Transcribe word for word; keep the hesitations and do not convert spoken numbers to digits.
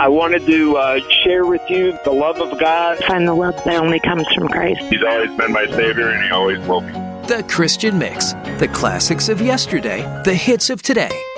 I wanted to uh, share with you the love of God. Find the love that only comes from Christ. He's always been my Savior, and He always will be. The Christian Mix. The classics of yesterday, the hits of today.